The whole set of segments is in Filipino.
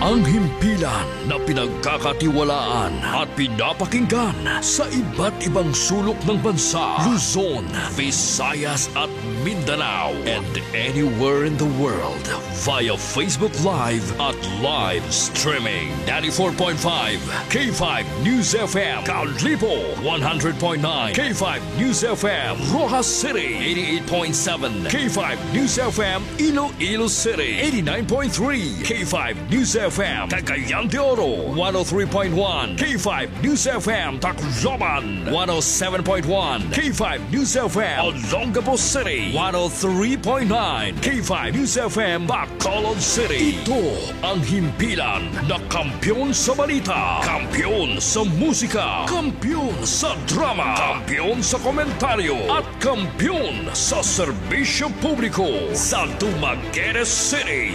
Ang himpilan na pinagkakatiwalaan at pinapakinggan sa iba't ibang sulok ng bansa, Luzon, Visayas at Mindanao, and anywhere in the world via Facebook Live at live streaming. 94.5 K5 News FM Kalibo, 100.9 K5 News FM Rojas City, 88.7 K5 News FM Iloilo City, 89.3 K5 News FM Cagayan de Oro, 103.1 K5 News FM Tacloban, 107.1 K5 News FM Olongapo City, 103.9 K5 News FM Bacolod City. Ito ang himpilan na kampyon sa balita, kampyon sa musika, kampyon sa drama, kampyon sa komentaryo, at kampyon sa serbisyo publiko sa Dumaguete City,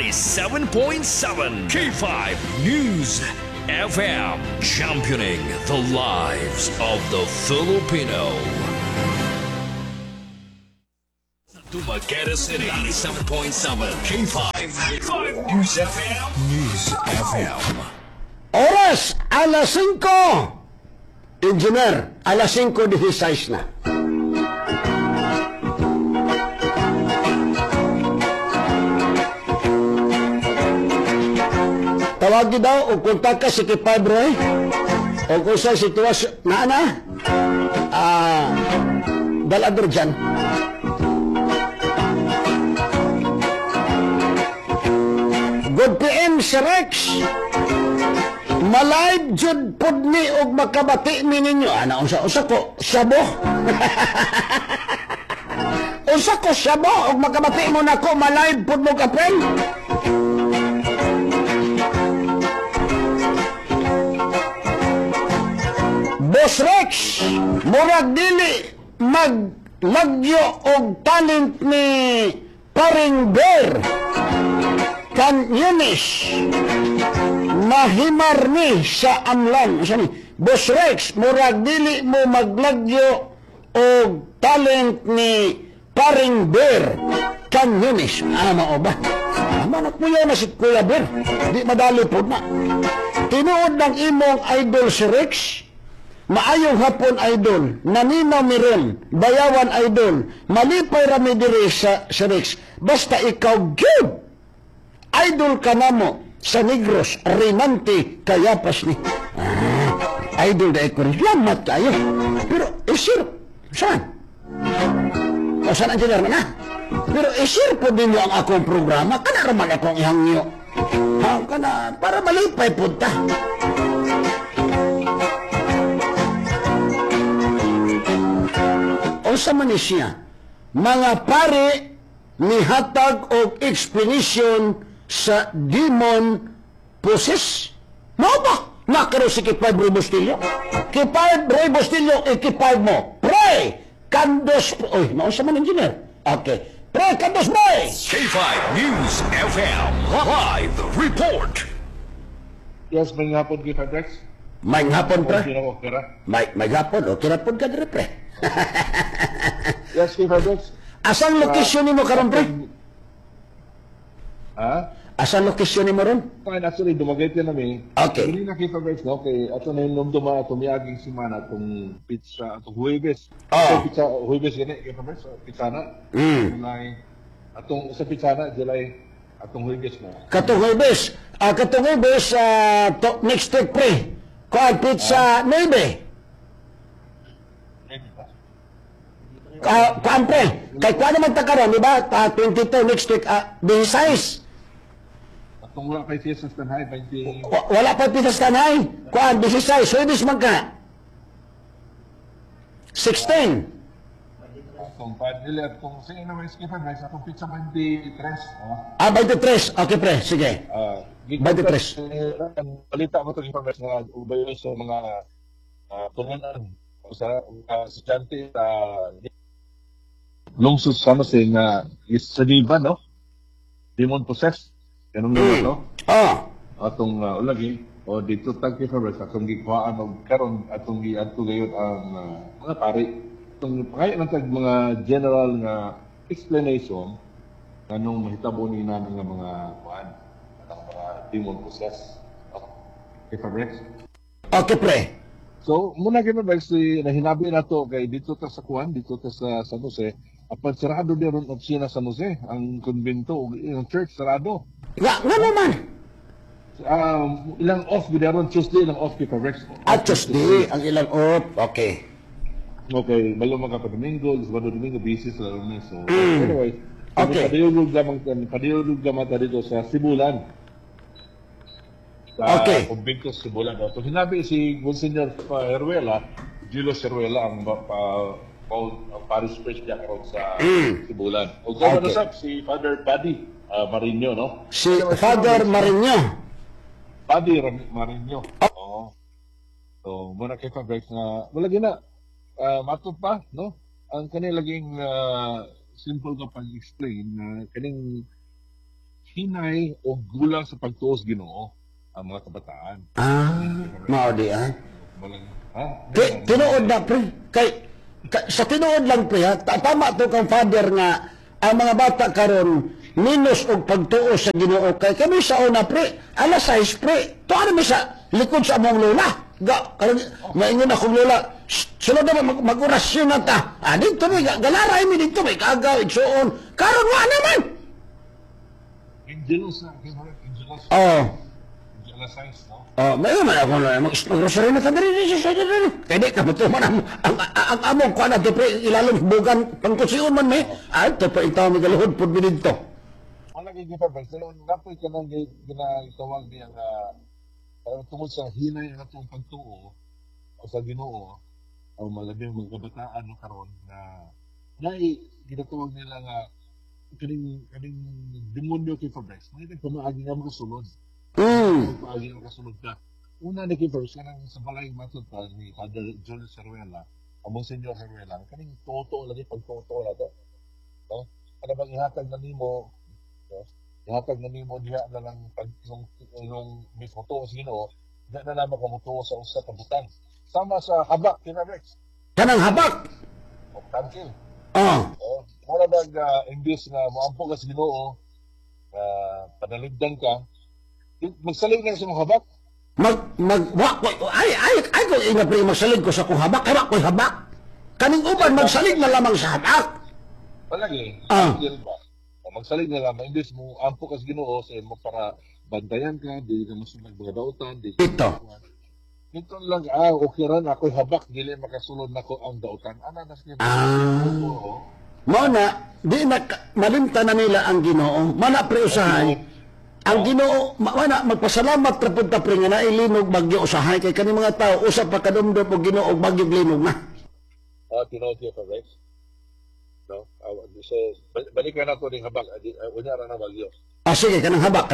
97.7 K5 News FM, championing the lives of the Filipino. Dumaguete City, 97.7 K5 News FM. News FM. Oras, alas 5. Engineer, alas 5:16 na. Tawag daw o kontak ka si Kipadre o kung sa sitwasyon na dalador dyan. Good PM si Rex. Malayb jud pod ni og makabati mi ninyo. Ana usa ko sabo. Usa ko sabo og makabati mo nako malayb pod mo kapren. Boss Rex, murag dili maglagyo og talent ni Paring Bear kan Yunis mahimar ni sa amlan. Boss Rex, murag dili mo maglagyo og talent ni Paring Bear kan Yunis. Mao ba? Manak mo yan na si Kuya Bear. Di madali po na. Tinuod ng imong idol si Rex. Maayong hapon, idol. Naninaw miron. Bayawan, idol. Malipay rami diri sa Rex. Basta ikaw, good! Idol ka na mo sa Negros. Rinanti kayapas ni. Idol na ikaw rin. Lamat kayo. Pero, isir. Saan? O saan ang engineer na? Pero, isir po din ang akong programa. Kana raman akong ihangyo. Kana, para malipay po ta. O sa man siya, mga pare ni hatag og explanation sa demon poses. Mao ba? Nakaro si Kipay Bray Bustillo. Kipay Bray Bustillo, ikipay mo. Pre! Kandos... Uy, mao sa man engineer. Okay. Pre, Kandos Bray! K5 News FM Live Report. Yes, may hapon kita, Rex. May hapon, pre. Okay ra. May hapon. Okay ra po ka, pre. Yes, kita, Rex. Asang lokasyon ni mo karon, pre? Ha? Asang lokasyon ni mo ron? Fine, actually, Dumaguete na mi. Okay. Hindi na kita, Rex, no? Okay, ato na yung dumama, tumiyaging simana, itong pizza, itong Huwebes. Oh. Pizza, Huwebes gani, kita, Rex, pizza na. July, atong sa pizza na, July, atong Huwebes na. Katong Huwebes, next week, pre. Kuan pizza 9. Kuan pre, kay kuan naman ta karon, di ba? 22 next week, 16. Atong wala kay siya sa Stanhay, 20... Wala pa pizza sa tanay. Kuan 16, Swedish man ka. 16. Atong padili at kung sige naman iskipan, Rex, atong pizza 23. 23. Okay pre, sige. 23. Balita ko itong information na ubay sa mga turunan sa estudyante sa lungsod sa ano nga sa Diba, no? Demon possessed. Ganun naman, no? Atong ulagi o dito tag information atong gikuhaan og karon atong giadto gayon ang mga pari. Itong kaya ng tag mga general nga explanation kanong mahitabo ni na nga mga kuan, mga demon possessed. Okay, Fabrics? Okay, pre. So, muna kay Fabrics, nahinabi na to kay dito ta sa Kuan, dito ta sa San Jose. Apan sarado din ron opisina sa San Jose, ang konbento, ang church sarado. Nga naman. Ilang off gid ron Tuesday, ilang off kay Fabrics. At Tuesday, ang ilang off. Okay. Okay, malo mga pa-Domingo, Sabado Domingo, busy sa laro So, anyway, Okay. padiyulog gamang dito sa Sibulan. Sa Okay. Convento sa Sibulan. So, sinabi si Monsignor Heruela, Julius Heruela, ang parish priest niya karon sa Sibulan. O gano'n Okay. na si Father Buddy Marino, no? Si Father Marino. Buddy Marino. Oo. So, muna kay Fabrics na, wala gina, matod pa, no? Ang kanilang simple ka pag-explain na kaning hinay o gulang sa pagtuos Ginoo ang mga kabataan. Mao di Walang, ha? Tinuod na, pre. Sa tinuod lang, pre, ha? Tama to kang father nga, ang mga bata karon minus og pagtuo sa Ginoo kay kami sa una, pre, alas 6, pre. To ano mi sa likod sa among lola. Karon maingon akong lola, sunod na mag-orasyon na ta. Dito may galaray mi dito may kagaw igsuon. Karon wa naman. Angelos na, Angelos. Angelos Science, no? May naman ako na mag-rosary na tanda rin. Kaya di ka ito man ang among kuha na pre ilalong bugan pangkusiyon man may. Ito pa itaw may galuhod po binito. Ang nagiging Fabrics, napoy ka nang ginatawag niya tungkol sa hinay na itong pagtuo o sa Ginoo o malabing mga kabataan no karon na ginatawag nila nga kaning demonyo kay Fabrics. May pamaagi nga makasulod. Pamaagi nga makasulod ka. Una ni kay Fabrics, kanang sa balay matod pa ni Father Julius Heruela, ang Monsignor Heruela, kaning totoo lagi pagtotoo na to. No? Ano bang ihatag na nimo? No? Ihatag na nimo diha na lang pag yung mismo to sa Ginoo, diha na lamang kamutuo sa usa ka butang. Sama sa habak kay Fabrics. Kanang habak. O tangkil. Wala bang imbis na moampo ka sa Ginoo, panaligdan ka, magsalig na sa mga habak. Ay ko ina pre magsalig ko sa kong habak. Kaya ko'y habak. Kaning uban magsalig na lamang sa habak. Palagi. Tangkil ba? Magsalig na lamang, imbis mo ampo ka sa Ginoo sa mo para bantayan ka, di ka masunag mga dautan, di ka Ito lang, okay ran, ako'y habak, dili makasulod na ko ang dautan. Ana na siya. Mao na, di na malimta na nila ang Ginoo. Mana pre usahay. Ang Ginoo, mana magpasalamat ra pud ta pre nga nailinog bagyo usahay kay kani mga tao usap pa kadumdum og Ginoo og bagyo linog na. Tinood ka, right? No? So, balikan na to ng habak. Unyara na bagyo. Sige, kanang habak.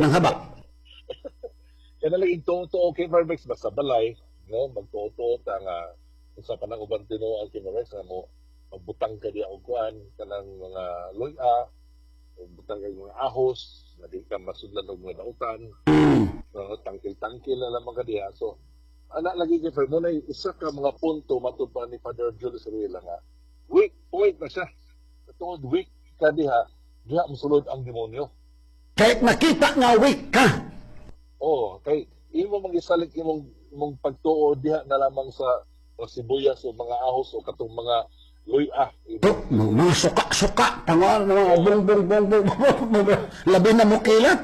Kaya nalang ito kay Fabrics, basta balay, no? Magtuto ta nga sa panang uban tinuod kay Fabrics nga mo magbutang ka diya og kuan kanang mga loya, butang ka mga ahos, na di ka masudlan og mga dautan, tangkil-tangkil na lamang ka diya. So, ana lagi kay Fabrics, muna isa ka mga punto matud pa ni Father Julius Heruela nga weak point na siya. Tungod weak ka diha mosulod ang demonyo. Kahit nakita nga weak ka. Kay imo magisalig imong pagtuo diha na lamang sa sibuyas o mga ahos o katong mga luya. Mga suka-suka, tangan mga bong labi na mukilan.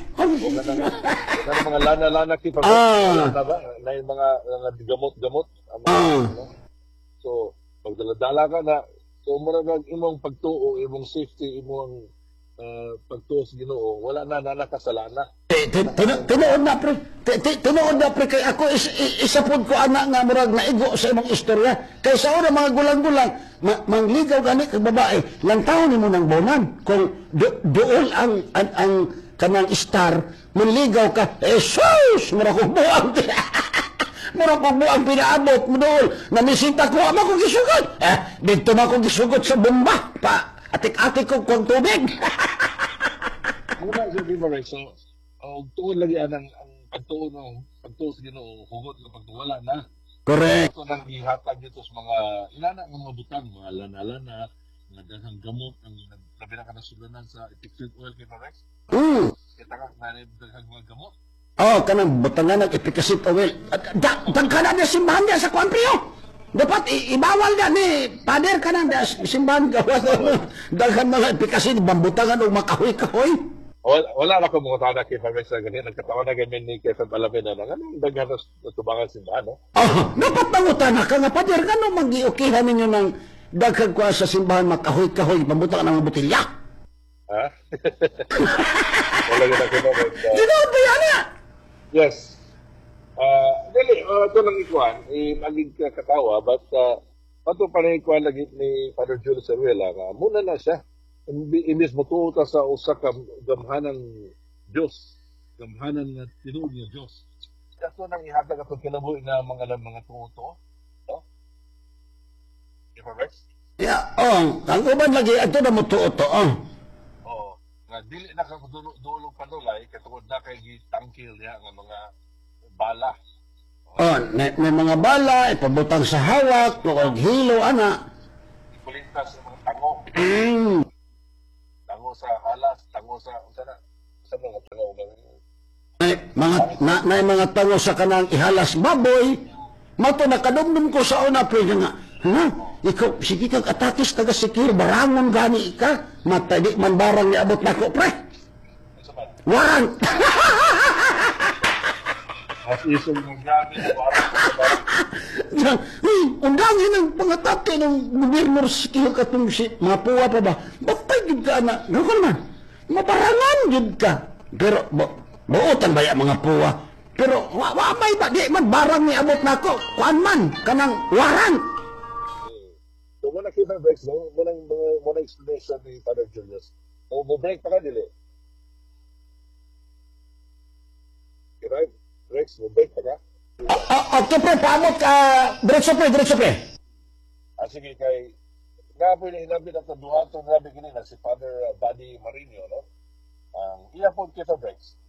Mga lana-lana kita na yung mga gamot-gamot. So, pagdaladala ka na, so murag imong pagtuo, imong safety, imong pagtuo sa Ginoo, wala na nakasalana. Tinuod na pre. Tinuod na pre kay ako isa pud ko anak nga murag naigo sa imong istorya. Kay sa una mga gulang-gulang mangligaw gani kag babae, lantaw nimo nang bonan kung duol ang kanang star, manligaw ka. Sus, murag ko buang. Murag ko buang pinaabot mo dool. Namisinta ko ama ko gisugod. Dito na ko gisugod sa bomba pa. Atik-atik ko kung tubig. Muna sa Fabrics, so tuon lagi ang pagtuo sa Ginoo, hugot ng pagtuwala na. Correct. Ito nang ihatag dito sa mga ilana ng mga butang, mga lana-lana, mga daghang gamot, ang labi na kanasulanan sa effective oil kay Fabrics. Kita ka na daghang mga gamot. Oh, kanang butangan ng ipikasit oil. Dagkanan niya simbahan niya sa kuwan, priyo. Dapat ibawal niya ni pader ka ng simbahan gawas. Daghan mga ipikasit, bambutangan o makahoy-kahoy. Wala na ko mga tao na kay Fabric sa ganyan. Nagkatawa na ganyan ni Kevin Palamena na anong daghan na tubangan simbahan, no? Oh, dapat nangutan ka nga, pader, gano'n mag-iukihan ninyo ng daghang kuwan sa simbahan, makahoy-kahoy, bambutangan ng mga botilya. Ha? Wala yun na kita. Ginoon ba yan niya? Yes. Dili, ito lang ikuan, maging kakatawa, but pato pa rin ikuan lagi ni Father Julius Aruela nga, muna na siya. Imbis mo tuta sa usa ka gamhanang Diyos, gamhanan na tinuod niya Diyos. Ito nang ihatag atong kinabuhi na mga tuto, no? If I'm right? Yeah, ang uban lagi, ito na mo tuot, Oo. Nga dili na kang dulong panulay katungod na kay gitangkil niya nga mga bala. May mga bala, ipabutang sa hawak, o hilo, ana. Ipulintas sa mga tango. Tango sa halas, tango sa mga tango. May mga tango sa kanang ihalas baboy, mato nakadumdum ko sa una, pre, nga, ikaw, sige kang atakis, taga-sikir, barangon gani ka, matadi man barang ni abot nako, pre. Warang! At isong naggamit ng warang. Undangin ang pangatake ng gobernur sikiyo katong si mapuwa pa ba? Bapay gid ka na. Gako naman. Mabarangan gid ka. Pero buotan ba ya mga puwa? Pero wa may ba di man barang ni abot nako. Kuan man kanang warang. So muna kita breaks no, muna explanation ni Father Julius. O mo break pa ka dili. Right? Rex, mo break pa ka? Okay pre, paamot ka. Diretso pre. Sige kay nga po hinabi na duha to grabe kini na si Father Buddy Marino, no? Ang iya po kita breaks.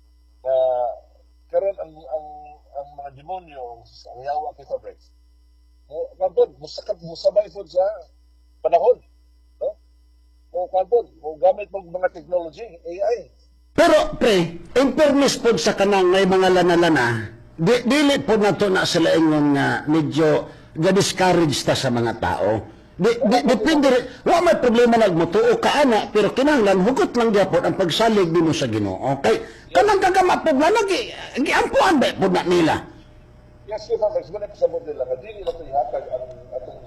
Karon ang mga demonyo ang yawa kita breaks. Kapod, musabay po sa panahon. No? O kapod, gamit mo mga technology, AI. Pero pre, in fairness po sa kanang may mga lana-lana, dili po na to na sila ingon nga medyo ga-discourage ta sa mga tao. Depende rin, wala may problema nagmutuo ka ana, pero kinahanglan hugot lang gyapon ang pagsalig nimo sa Ginoo. Okay? Kanang kagama po na giampuan ba po na nila. Yes, kita breaks mo na pasabot nila. Dili na to ihatag ang atong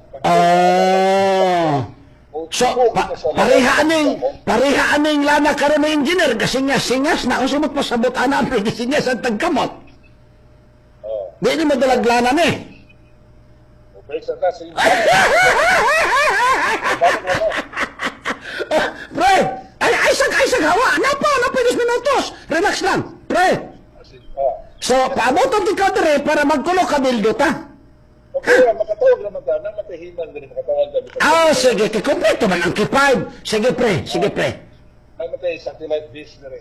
So, pareha aning lana karon na engineer, kasingas-singas na kung sumot pasabot ana ang singas ang tagkamot. Di ni madalag lana ni. Okay, sa kasi. Pre, ay sag hawa. Napa 10 minutos. Relax lang. Pre. So, paaboton ti ka dire para magkulo ka bildo ta. Okay, makatawag naman ka. Nang matahiman din makatawag ka. Sige, kumpleto man ang K5. Sige, pre. Nang matay satellite dish na rin.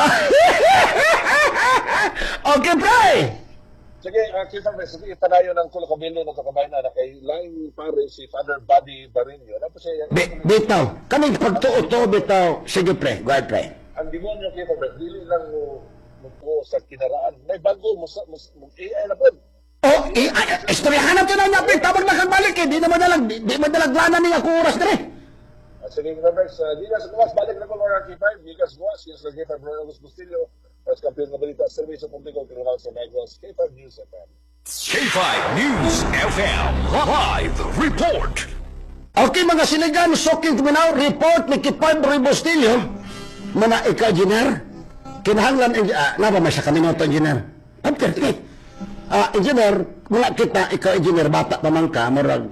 Okay, pre. Sige, kita breaks. Sige, itanayo ng kulo kabilo ng kakabayan na kay laing pare si Father Buddy Barino. Ano po siya? Bitaw. Kaming pagtuo bitaw. Sige, pre. Go ahead, pre. Ang demonyo kita breaks. Dili lang mo sa kinaraan. May bago mo AI na po. Istoryahan natin na niya, pre. Tabag na kang balik eh. Di madalaglanan niya kung oras na rin. Sige, Rex, di na sa gawas, balik na ko mga K5, di ka sa gawas, yung sa K5, Bro August Bustillo, as kampiyon na balita, Service of Publico, Tinulaw sa Negros, K5 News FM. K5 News FM Live Report. Okay, mga siligan, soking tuminaw, report ni K5 Roy Bustillo, mana ika-engineer, kinahanglan, naba may sa kanino ito, engineer? Perfect. Engineer, mula kita, ikaw engineer, bata pa man ka, murag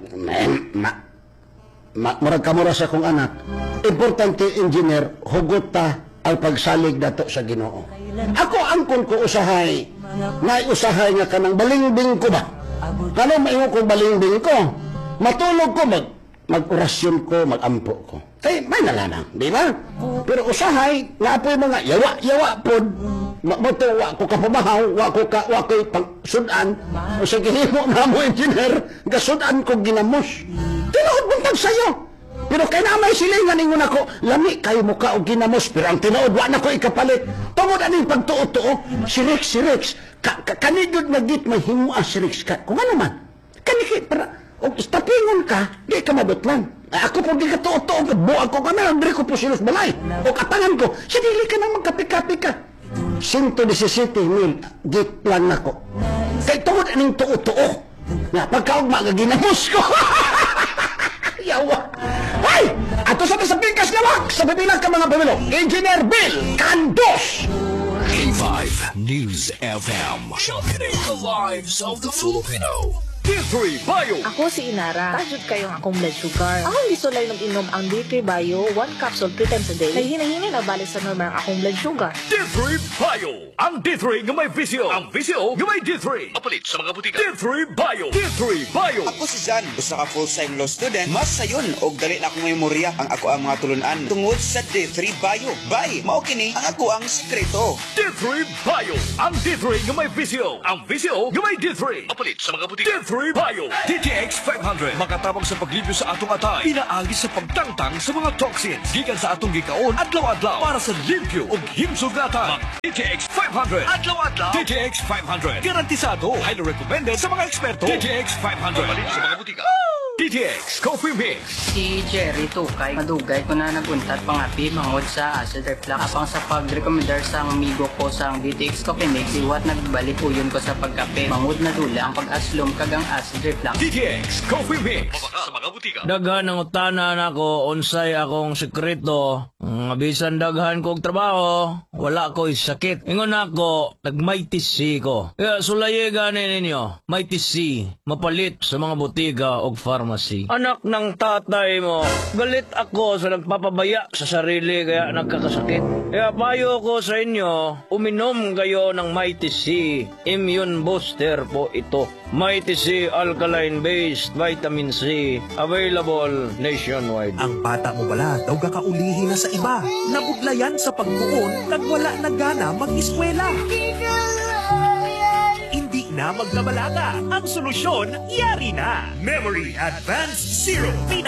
kamura sa akong anak. Importante, engineer, hugot ta ang pagsalig dato sa Ginoo. Ako angkon ko usahay, usahay nga kanang balingbing ko ba? Kanang maingon ko balingbing ko, matulog ko, mag-orasyon ko, mag-ampo ko. Kaya may nalanang, di ba? Pero usahay, nga po yung mga yawa po, matuwa ko kapabahaw, wa ko pagsudan, o sa gihimo na mo engineer, gasudan ko ginamos. Tinuod buntag sa'yo. Pero kay na may silingan ingon ako, lami kayo mukha og ginamos, pero ang tinuod wa na ko ikapalit. Tungod aning pagtuo-tuo, si Rex, kanidod na git may himua si Rex ka. Kung ano man, kaniki para og istapingon ka, di ka madutlan. Ako po di ka tuo-tuo, buwag ko kami, hindi ko po silos balay. O katangan ko, sa dili ka nang magkapi-kapi ka. 117,000 git lang ako. Kay tungod aning tuo-tuo, nga pagkaugma nga ginamos ko. Yawa. Ay! Ato sa pingkas na wak sa bibilang ka mga pamilo. Engineer Bill Candos! K5 News FM. Championing the lives of the Filipino. D3 Bio. Ako si Inara. Tajud kayong akong blood sugar. Akong gusto lang inom ang D3 Bio, 1 capsule 3 times a day. Kay hinahinay na balik sa normal ang akong blood sugar. D3 Bio. Ang D3 nga may visyo. Ang visyo nga may D3. Kapalit sa mga butika. D3 Bio. D3 Bio. Ako si Jan, usa ka full-time law student. Mas sayon og dali na akong memorya ang ako ang mga tulunan tungod sa D3 Bio. Bye, mao kini ang ako ang sekreto. D3 Bio. Ang D3 nga may visyo. Ang visyo nga may D3. Kapalit sa mga butika. D3 Bio. DTX 500. Makatabang sa paglibyo sa atong atay. Pinaagi sa pagtangtang sa mga toxins. Gikan sa atong gikaon adlaw-adlaw para sa limpyo ug himsog na atay. DTX 500. Adlaw-adlaw. DTX 500. Garantisado. Highly recommended sa mga eksperto. DTX 500. Kapalit sa mga butika. DTX Coffee Mix. Si Jerry Tukay, madugay ko na naguntat pangapi mangod sa acid reflux. Apang sa pag-recommendar sa amigo ko sa DTX Coffee Mix, iwat nagbalik uyon ko sa pagkape. Mangod na dula ang pag-aslom kagang acid reflux. DTX Coffee Mix. Sa mga butika. Daghan ang utanan ako, unsay akong sekreto. Bisan daghan kong trabaho, wala ko sakit. Ingon ako, nag-mighty C ko. Kaya sulaye ganin ninyo, mighty C, mapalit sa mga butika o pharmacy. Anak ng tatay mo, galit ako sa nagpapabaya sa sarili kaya nagkakasakit. Kaya payo ko sa inyo, uminom kayo ng mighty C, immune booster po ito. Mighty C alkaline-based vitamin C, available nationwide. Ang bata mo pala daw kakaulihin na sa iba. Nabudlayan sa pagbuon, nagwala na gana mag-eskwela. Hindi na magkabalaga. Ang solusyon, yari na. Memory Advanced Zero.